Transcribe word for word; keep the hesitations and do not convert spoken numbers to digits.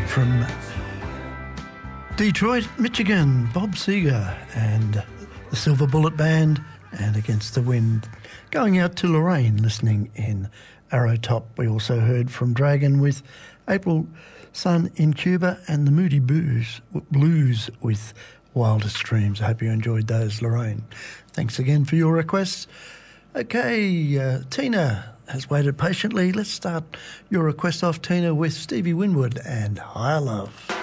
From Detroit, Michigan, Bob Seger and the Silver Bullet Band and Against the Wind. Going out to Lorraine, listening in Arrow Top. We also heard from Dragon with April Sun in Cuba and the Moody Blues, Blues with Wildest Dreams. I hope you enjoyed those, Lorraine. Thanks again for your requests. Okay, uh, Tina has waited patiently. Let's start your request off, Tina, with Stevie Winwood and Higher Love.